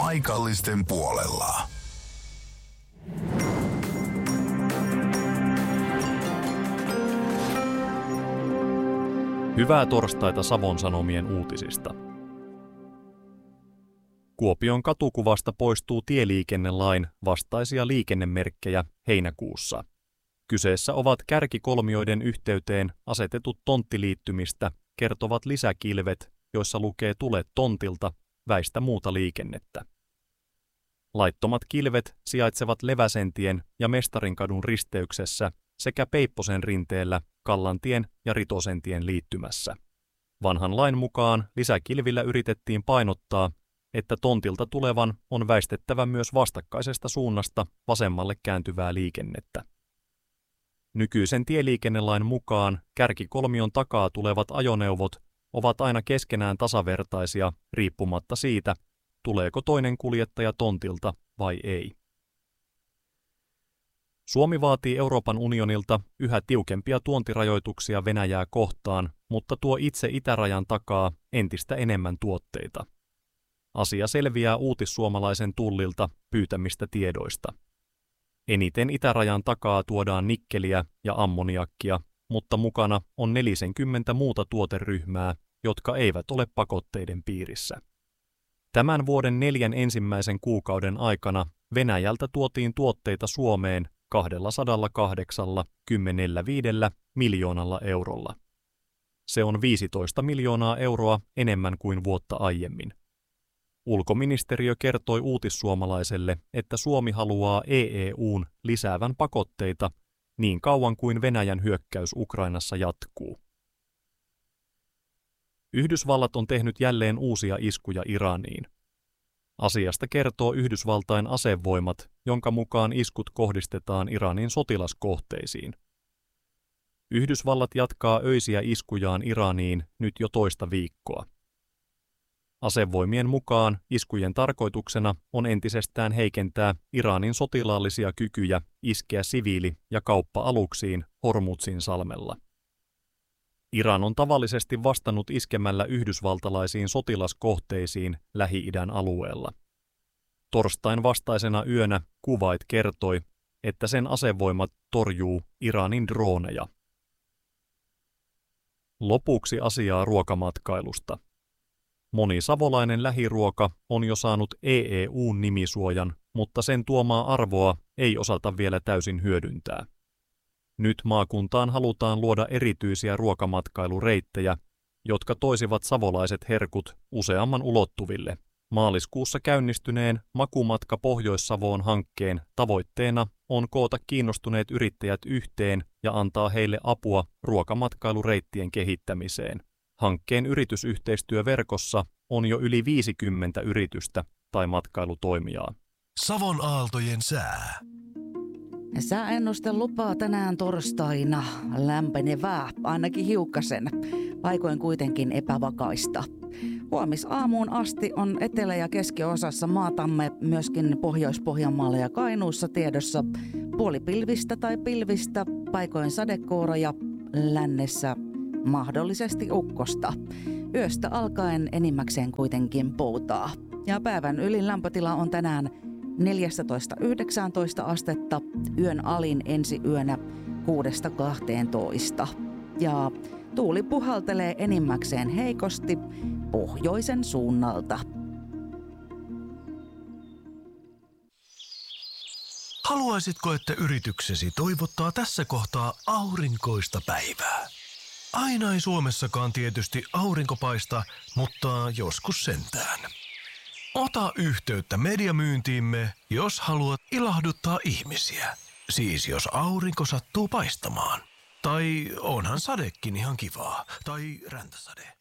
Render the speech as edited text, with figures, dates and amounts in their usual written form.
paikallisten puolella. Hyvää torstaita Savon Sanomien uutisista. Kuopion katukuvasta poistuu tieliikennelain vastaisia liikennemerkkejä heinäkuussa. Kyseessä ovat kärkikolmioiden yhteyteen asetetut tonttiliittymistä kertovat lisäkilvet, joissa lukee "tule tontilta, väistä muuta liikennettä". Laittomat kilvet sijaitsevat Leväsentien ja Mestarinkadun risteyksessä sekä Peipposen rinteellä Kallantien ja Ritosentien liittymässä. Vanhan lain mukaan lisäkilvillä yritettiin painottaa, että tontilta tulevan on väistettävä myös vastakkaisesta suunnasta vasemmalle kääntyvää liikennettä. Nykyisen tieliikennelain mukaan kärkikolmion takaa tulevat ajoneuvot ovat aina keskenään tasavertaisia riippumatta siitä, tuleeko toinen kuljettaja tontilta vai ei. Suomi vaatii Euroopan unionilta yhä tiukempia tuontirajoituksia Venäjää kohtaan, mutta tuo itse itärajan takaa entistä enemmän tuotteita. Asia selviää uutissuomalaisen Tullilta pyytämistä tiedoista. Eniten itärajan takaa tuodaan nikkeliä ja ammoniakkia, mutta mukana on 40 muuta tuoteryhmää, jotka eivät ole pakotteiden piirissä. Tämän vuoden 4 ensimmäisen kuukauden aikana Venäjältä tuotiin tuotteita Suomeen 285 miljoonalla eurolla. Se on 15 miljoonaa euroa enemmän kuin vuotta aiemmin. Ulkoministeriö kertoi uutissuomalaiselle, että Suomi haluaa EU:n lisäävän pakotteita niin kauan kuin Venäjän hyökkäys Ukrainassa jatkuu. Yhdysvallat on tehnyt jälleen uusia iskuja Iraniin. Asiasta kertoo Yhdysvaltain asevoimat, jonka mukaan iskut kohdistetaan Iranin sotilaskohteisiin. Yhdysvallat jatkaa öisiä iskujaan Iraniin nyt jo toista viikkoa. Asevoimien mukaan iskujen tarkoituksena on entisestään heikentää Iranin sotilaallisia kykyjä iskeä siviili- ja kauppa-aluksiin Hormuzin salmella. Iran on tavallisesti vastannut iskemällä yhdysvaltalaisiin sotilaskohteisiin Lähi-idän alueella. Torstain vastaisena yönä Kuwait kertoi, että sen asevoimat torjuu Iranin drooneja. Lopuksi asiaa ruokamatkailusta. Moni savolainen lähiruoka on jo saanut EEU-nimisuojan, mutta sen tuomaa arvoa ei osata vielä täysin hyödyntää. Nyt maakuntaan halutaan luoda erityisiä ruokamatkailureittejä, jotka toisivat savolaiset herkut useamman ulottuville. Maaliskuussa käynnistyneen Makumatka Pohjois-Savoon hankkeen tavoitteena on koota kiinnostuneet yrittäjät yhteen ja antaa heille apua ruokamatkailureittien kehittämiseen. Hankkeen yritysyhteistyöverkossa on jo yli 50 yritystä tai matkailutoimijaa. Savon aaltojen sää. Sääennuste lupaa tänään torstaina lämpenevää, ainakin hiukkasen, paikoin kuitenkin epävakaista. Huomisaamuun asti on etelä- ja keskiosassa maatamme, myöskin Pohjois-Pohjanmaalla ja Kainuussa tiedossa puolipilvistä tai pilvistä, paikoin sadekuuroja, lännessä mahdollisesti ukkosta. Yöstä alkaen enimmäkseen kuitenkin poutaa. Ja päivän ylin lämpötila on tänään 14–19 astetta, yön alin ensi yönä 6–12. Ja tuuli puhaltelee enimmäkseen heikosti pohjoisen suunnalta. Haluaisitko, että yrityksesi toivottaa tässä kohtaa aurinkoista päivää? Aina ei Suomessakaan tietysti aurinko paista, mutta joskus sentään. Ota yhteyttä mediamyyntiimme, jos haluat ilahduttaa ihmisiä. Siis jos aurinko sattuu paistamaan. Tai onhan sadekin ihan kivaa. Tai räntäsade.